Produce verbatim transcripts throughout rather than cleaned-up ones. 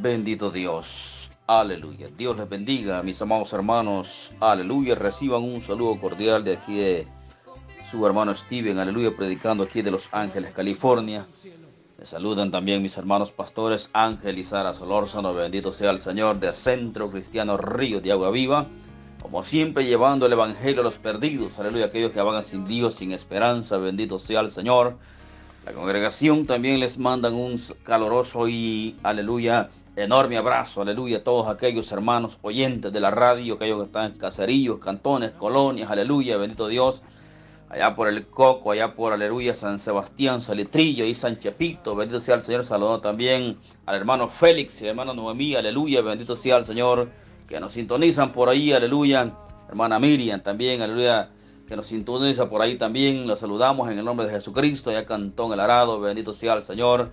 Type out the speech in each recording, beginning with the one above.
Bendito Dios. Aleluya. Dios les bendiga, mis amados hermanos. Aleluya. Reciban un saludo cordial de aquí de su hermano Steven. Aleluya. Predicando aquí de Los Ángeles, California. Les saludan también mis hermanos pastores Ángel y Sara Solórzano. Bendito sea el Señor, de Centro Cristiano Río de Agua Viva. Como siempre, llevando el evangelio a los perdidos. Aleluya. Aquellos que vagan sin Dios, sin esperanza. Bendito sea el Señor. La congregación también les mandan un caloroso y, aleluya, enorme abrazo, aleluya, a todos aquellos hermanos oyentes de la radio, aquellos que están en caseríos, cantones, colonias, aleluya, bendito Dios, allá por el Coco, allá por, aleluya, San Sebastián, Salitrillo y San Chepito, bendito sea el Señor. Saludando también al hermano Félix y al hermano Noemí, aleluya, bendito sea el Señor, que nos sintonizan por ahí, aleluya, hermana Miriam también, aleluya, que nos sintoniza por ahí también. Los saludamos en el nombre de Jesucristo, allá Cantón El Arado, bendito sea el Señor.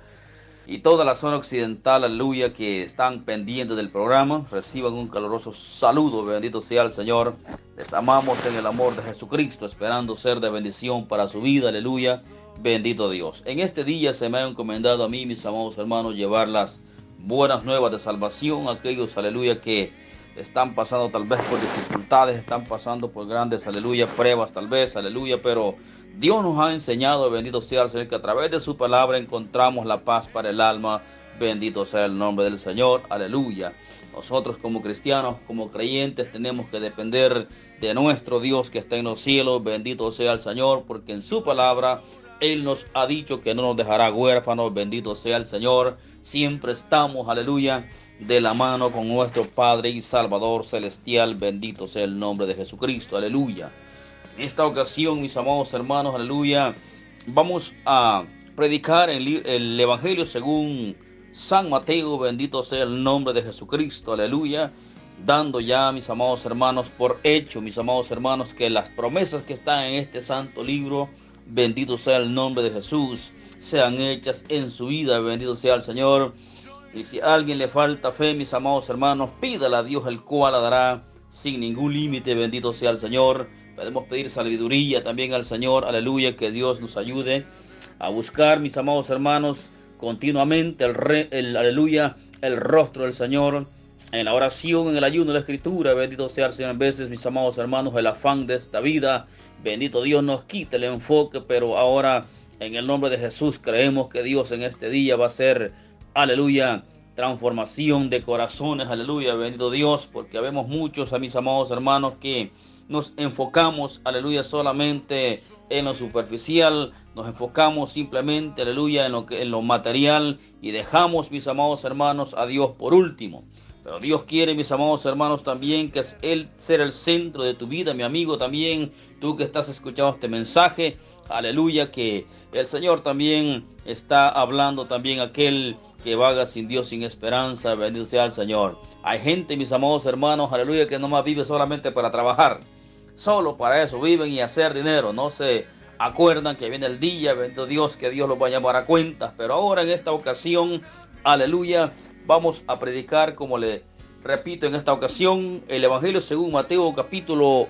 Y toda la zona occidental, aleluya, que están pendientes del programa, reciban un caluroso saludo, bendito sea el Señor. Les amamos en el amor de Jesucristo, esperando ser de bendición para su vida, aleluya, bendito Dios. En este día se me ha encomendado a mí, mis amados hermanos, llevar las buenas nuevas de salvación a aquellos, aleluya, que están pasando tal vez por dificultades, están pasando por grandes, aleluya, pruebas tal vez, aleluya, pero Dios nos ha enseñado, bendito sea el Señor, que a través de su palabra encontramos la paz para el alma. Bendito sea el nombre del Señor, aleluya. Nosotros como cristianos, como creyentes, tenemos que depender de nuestro Dios que está en los cielos. Bendito sea el Señor, porque en su palabra Él nos ha dicho que no nos dejará huérfanos. Bendito sea el Señor. Siempre estamos, aleluya, de la mano con nuestro Padre y Salvador celestial. Bendito sea el nombre de Jesucristo, aleluya. En esta ocasión, mis amados hermanos, aleluya, vamos a predicar el, el Evangelio según San Mateo. Bendito sea el nombre de Jesucristo, aleluya, dando ya, mis amados hermanos, por hecho, mis amados hermanos, que las promesas que están en este santo libro, bendito sea el nombre de Jesús, sean hechas en su vida. Bendito sea el Señor. Y si a alguien le falta fe, mis amados hermanos, pídala a Dios, el cual la dará sin ningún límite. Bendito sea el Señor. Podemos pedir sabiduría también al Señor, aleluya, que Dios nos ayude a buscar, mis amados hermanos, continuamente el, re, el aleluya, el rostro del Señor, en la oración, en el ayuno, en la escritura. Bendito sea el Señor. En veces, mis amados hermanos, el afán de esta vida, bendito Dios, nos quita el enfoque, pero ahora, en el nombre de Jesús, creemos que Dios en este día va a hacer, aleluya, transformación de corazones, aleluya, bendito Dios, porque vemos muchos, a mis amados hermanos, que nos enfocamos, aleluya, solamente en lo superficial, nos enfocamos simplemente, aleluya, en lo, que, en lo material, y dejamos, mis amados hermanos, a Dios por último. Pero Dios quiere, mis amados hermanos, también que es Él ser el centro de tu vida, mi amigo, también tú que estás escuchando este mensaje, aleluya, que el Señor también está hablando también a aquel que vaga sin Dios, sin esperanza. Bendito sea el Señor. Hay gente, mis amados hermanos, aleluya, que nomás vive solamente para trabajar. Solo para eso viven y hacer dinero. No se acuerdan que viene el día, bendito Dios, que Dios los va a llamar a cuentas. Pero ahora en esta ocasión, aleluya, vamos a predicar, como le repito en esta ocasión, el Evangelio según Mateo, capítulo,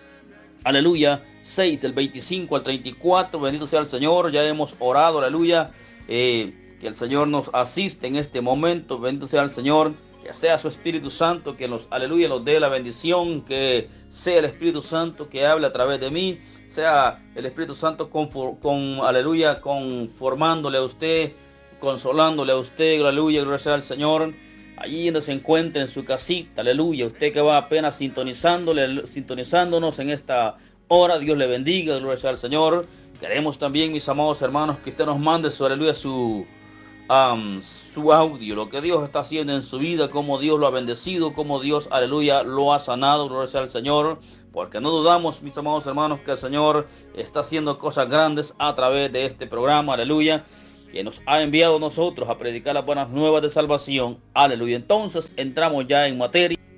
aleluya, seis, del veinticinco al treinta y cuatro. Bendito sea el Señor. Ya hemos orado, aleluya, eh, que el Señor nos asiste en este momento. Bendito sea el Señor. Que sea su Espíritu Santo que nos, aleluya, nos dé la bendición, que sea el Espíritu Santo que hable a través de mí, sea el Espíritu Santo con, con aleluya, conformándole a usted, consolándole a usted, aleluya, gloria sea al Señor, allí donde se encuentre en su casita, aleluya, usted que va apenas sintonizándole, sintonizándonos en esta hora, Dios le bendiga, gloria sea al Señor. Queremos también, mis amados hermanos, que usted nos mande su, aleluya, su Um, su audio, lo que Dios está haciendo en su vida, cómo Dios lo ha bendecido, cómo Dios, aleluya, lo ha sanado, gloria sea al Señor, porque no dudamos, mis amados hermanos, que el Señor está haciendo cosas grandes a través de este programa, aleluya, que nos ha enviado a nosotros a predicar las buenas nuevas de salvación, aleluya. Entonces entramos ya en materia.